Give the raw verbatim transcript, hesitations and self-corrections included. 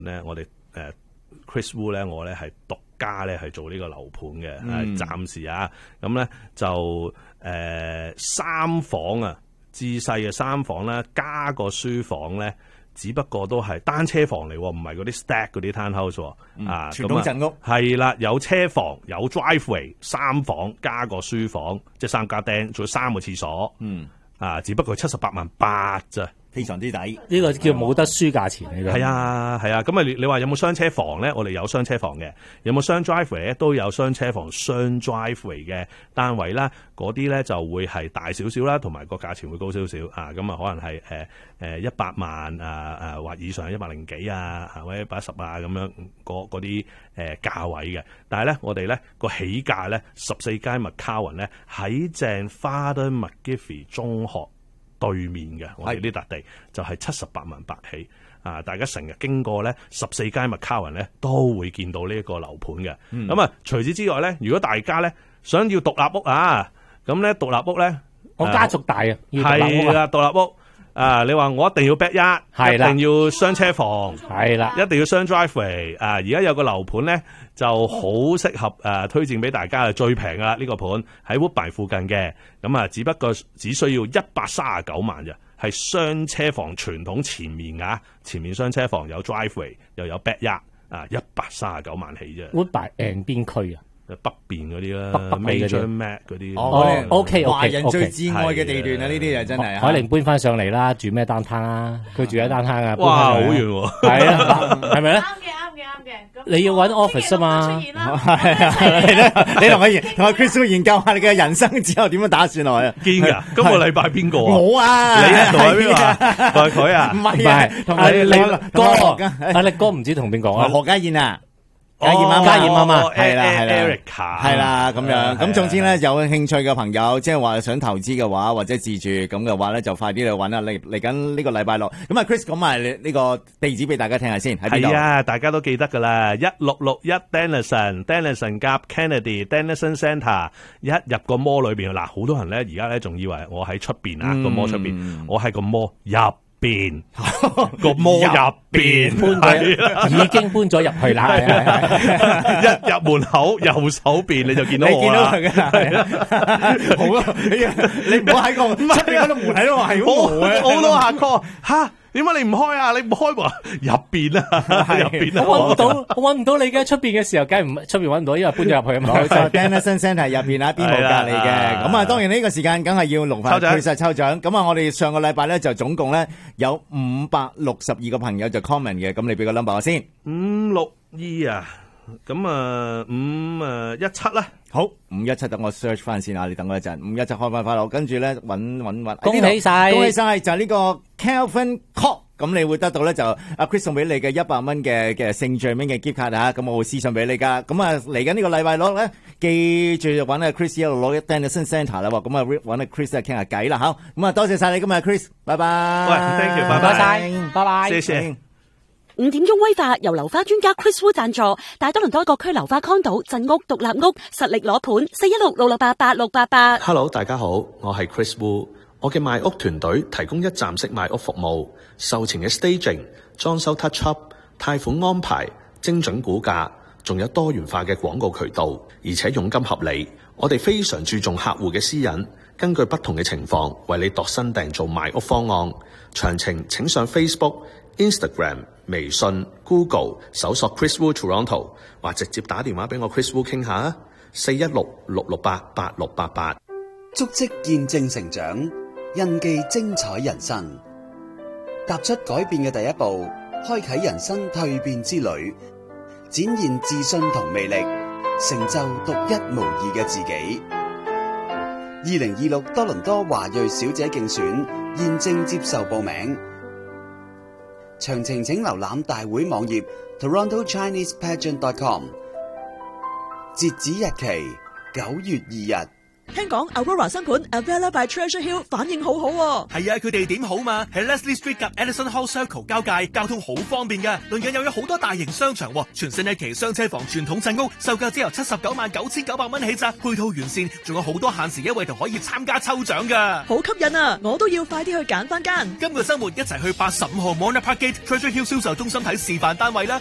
咧，我哋誒 Chris Wu 咧，我咧係獨家咧係做呢個樓盤嘅，誒、嗯、暫時啊，咁咧就誒、呃、三房啊，自細嘅三房啦，加個書房咧。只不過都係單車房嚟，唔係嗰啲 stack 嗰啲 townhouse、嗯、啊， 傳統陣屋係啦，有車房，有 driveway， 三房加個書房，即係三家丁，仲有三個廁所，嗯啊，只不過七十八萬八咋。 非常之抵， 呢個叫冇得輸價錢嚟嘅。 係啊，係啊，咁啊，你你話有冇雙車房咧？我哋有雙車房嘅，有冇雙 driveway 咧？都有雙車房、雙 driveway 嘅單位啦。嗰啲咧就會係大少少啦，同埋個價錢會高少少啊。咁啊，可能係誒誒一百萬啊啊或以上一百零幾啊，或者一百一十啊咁樣嗰嗰啲誒價位嘅。但係咧，我哋咧個起價咧十四街麥卡雲咧喺正 Father McGiffey 中學對面嘅，我哋呢笪地就係七十八萬八起啊！大家成日經過咧十四街麥卡雲咧，都會見到呢一個樓盤嘅。咁、嗯、啊，除此之外咧，如果大家咧想要獨立屋啊，咁咧獨立屋咧， 我家族大啊，要獨立屋啊， 係啦，獨立屋啊！你話我一定要 back 一，係啦，一定要雙車房，係啦，一定要雙 driveway 啊！而家有個樓盤咧，就好適合誒、啊、推薦俾大家嘅，最平噶啦呢個盤喺 Woodbine 附近嘅，咁啊，只不過只需要一百三十九萬啫，係雙車房傳統前面啊，前面雙車房有 driveway 又有 back 一啊，一百三十九萬起啫。 Woodbine 誒邊區啊？ 北邊嗰啲啦， 北北嗰啲 Mac 嗰啲。 哦 ，OK OK， 華人最至愛嘅地段啊！呢啲就真係。 海寧搬翻上嚟啦，住咩單攤啊？佢住喺單攤啊。 哇，好遠喎！ 係啊，係咪咧？ 啱嘅，啱嘅，啱嘅。 你要揾 office 啊嘛？ 係啊，你同佢同阿 Chris 研究下你嘅人生之後點樣打算落去啊？ 堅㗎！今個禮拜邊個啊？ 我啊， 你同佢邊個啊？同佢啊？ 唔係啊，同阿力哥， 阿力哥唔知同邊個啊？ 何家燕啊？ 家燕媽媽，家燕媽媽， 係啦係啦 ，Erica， 係啦咁樣。咁總之咧，有興趣嘅朋友，即係話想投資嘅話，或者自住咁嘅話咧，就快啲去揾啦。嚟嚟緊呢個禮拜六，咁啊 Chris 講埋呢個地址俾大家聽下先。喺邊度？ 係啊，大家都記得噶啦，一六六一 Denison，Denison 夾 Kennedy，Denison Centre。一入個摩裏邊，嗱，好多人咧而家咧仲以為我喺出邊啊，個摩出邊，我喺個摩入邊個摩入邊搬咗，已經搬咗入去啦。 一入門口右手邊你就見到我啦。 你見到佢嘅，好啊！你唔好喺個出邊嗰度門喺度係好無嘅。 好多客 call 吓，點解你唔開啊？你唔開喎，入邊啊，入邊啊！ 我揾唔到，我揾唔到你嘅出邊嘅時候，梗係唔出邊揾唔到，因為搬咗入去啊嘛。 就 Denison Centre 入邊啊，邊無隔離嘅。咁啊，當然呢個時間梗係要龍翻佢實抽獎。咁啊，我哋上個禮拜咧就總共咧有五百六十二個朋友就 comment 嘅。咁你俾個 number 我先， 五六二啊，咁啊五啊一七啦。 好，五一七等我 search 翻先啊！你等我一陣，五一七開翻快樂，跟住咧揾揾揾， 恭喜晒， 恭喜晒！就係呢個 Calvin Cock，咁你會得到咧就阿 Chris 送俾你嘅一百蚊嘅嘅聖最名嘅 gift card 啊！咁我會私信俾你噶。咁啊嚟緊呢個禮拜六咧，記住就揾阿 Chris 一路攞一 Denison Centre 啦。咁啊揾阿 Chris 啊傾下偈啦嚇。咁啊多謝晒你今日 Chris，拜拜。 喂 ，thank you，拜拜晒，拜拜， 謝謝。 五點鐘威化由樓花專家 Chris Wu 贊助，大多倫多各區樓花 condo 鎮屋獨立屋實力攞盤，四一六六六八八六八八。 Hello， 大家好，我係 Chris Wu， 我嘅賣屋團隊提供一站式賣屋服務，售前嘅 staging、裝修 touch up、貸款安排、精準估價，仲有多元化嘅廣告渠道，而且佣金合理。我哋非常注重客戶嘅私隱，根據不同嘅情況為你度身訂造賣屋方案。詳情請上 Facebook、Instagram、微信、Google 搜索 Chris Wu Toronto， 或直接打電話俾我 Chris Wu 傾下啊，四一六六六八八六八八。 足跡見證成長，印記精彩人生。踏出改變嘅第一步，開啟人生蛻變之旅，展現自信同魅力，成就獨一無二嘅自己。二零二六多倫多華裔小姐競選現正接受報名，詳情請瀏覽大會網頁 Toronto Chinese Pageant dot com。截止日期九月二日。 聽講 Aurora 新盤 Avella by Treasure Hill 反應好好喎。 係啊，佢哋點好嘛？喺 Leslie Street 及 Edison Hall Circle 交界，交通好方便嘅。鄰近又有好多大型商場，全新一期雙車房傳統鎮屋，售價只由七十九萬九千九百蚊起咋，配套完善，仲有好多限時優惠同可以參加抽獎噶。 好吸引啊！我都要快啲去揀翻間。 今個週末一齊去八十五號 Mona Park Gate Treasure Hill 銷售中心睇示範單位啦，